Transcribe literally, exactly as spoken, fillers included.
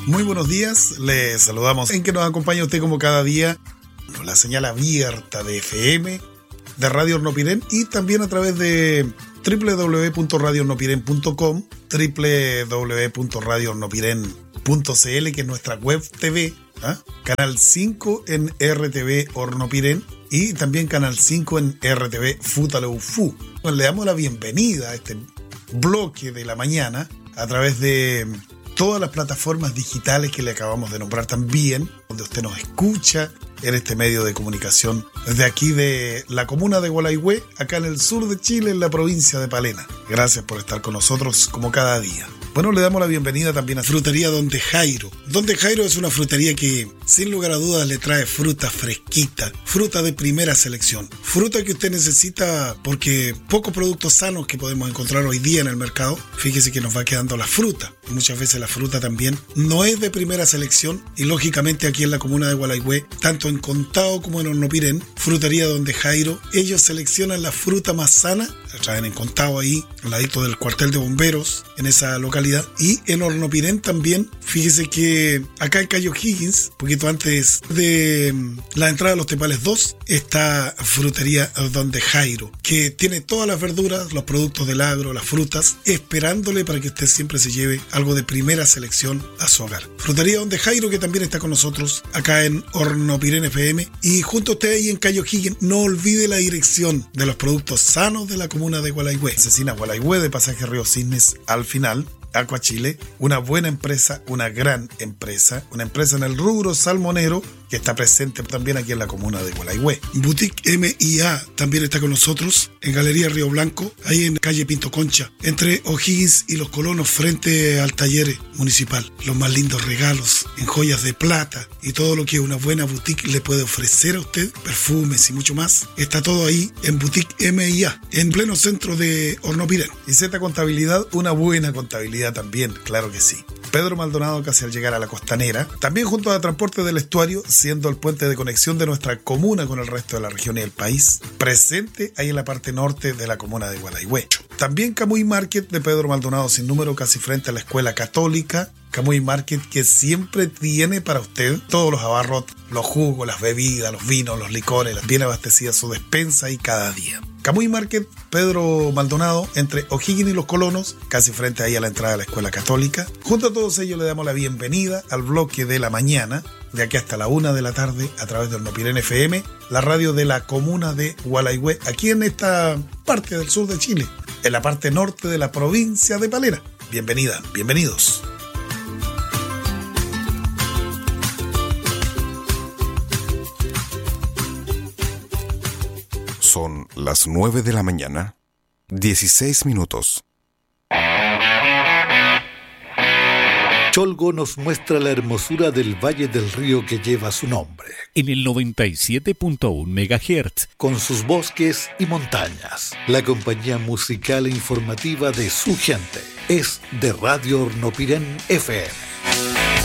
Muy buenos días, les saludamos en que nos acompaña usted como cada día con la señal abierta de F M, de Radio Hornopiren y también a través de doble u doble u doble u punto radio hornopiren punto com, doble u doble u doble u punto radio hornopiren punto c l, que es nuestra web T V, ¿eh? Canal cinco en R T V Hornopiren y también Canal cinco en R T V Futaleufú. Bueno, le damos la bienvenida a este bloque de la mañana a través de todas las plataformas digitales que le acabamos de nombrar también, donde usted nos escucha en este medio de comunicación desde aquí de la comuna de Gualeguay, acá en el sur de Chile, en la provincia de Palena. Gracias por estar con nosotros como cada día. Bueno, le damos la bienvenida también a Frutería Donde Jairo. Donde Jairo es una frutería que, sin lugar a dudas, le trae fruta fresquita, fruta de primera selección, fruta que usted necesita porque pocos productos sanos que podemos encontrar hoy día en el mercado, fíjese que nos va quedando la fruta. Y muchas veces la fruta también no es de primera selección y lógicamente aquí en la comuna de Gualeguay, tanto en Contao como en Hornopiren, Frutería Donde Jairo, ellos seleccionan la fruta más sana, la traen en Contao ahí, al ladito del cuartel de bomberos, en esa localidad. Y en Hornopiren también, fíjese que acá en Cayo Higgins, un poquito antes de la entrada de los Tepales dos, está Frutería Donde Jairo, que tiene todas las verduras, los productos del agro, las frutas, esperándole para que usted siempre se lleve algo de primera selección a su hogar. Frutería Donde Jairo, que también está con nosotros acá en Hornopiren F M, y junto a usted ahí en Cayo Higgins, no olvide la dirección de los productos sanos de la comuna de Gualeguay. Asesina Gualeguay de Pasaje Río Cisnes al final. Aqua Chile, una buena empresa, una gran empresa, una empresa en el rubro salmonero que está presente también aquí en la comuna de Gualeguay. Boutique M I A también está con nosotros en Galería Río Blanco, ahí en calle Pinto Concha, entre O'Higgins y Los Colonos, frente al taller municipal. Los más lindos regalos en joyas de plata y todo lo que una buena boutique le puede ofrecer a usted, perfumes y mucho más, está todo ahí en Boutique M I A, en pleno centro de Hornopiren. Y Z Contabilidad, una buena contabilidad también, claro que sí. Pedro Maldonado, casi al llegar a la costanera, también junto a Transporte del Estuario, siendo el puente de conexión de nuestra comuna con el resto de la región y el país, presente ahí en la parte norte de la comuna de Gualeguay. También Camuy Market de Pedro Maldonado sin número, casi frente a la escuela católica. Camuy Market, que siempre tiene para usted todos los abarrotes, los jugos, las bebidas, los vinos, los licores, bien abastecida su despensa y cada día. Camuy Market, Pedro Maldonado, entre O'Higgins y Los Colonos, casi frente ahí a la entrada de la escuela católica. Junto a todos ellos le damos la bienvenida al bloque de la mañana, de aquí hasta la una de la tarde, a través de Hornopiren F M, la radio de la comuna de Gualeguay, aquí en esta parte del sur de Chile, en la parte norte de la provincia de Palena. Bienvenida, bienvenidos. Son las nueve de la mañana, dieciséis minutos. Cholgo nos muestra la hermosura del valle del río que lleva su nombre. En el noventa y siete punto uno megahertz. Con sus bosques y montañas. La compañía musical e informativa de su gente es de Radio Hornopiren F M.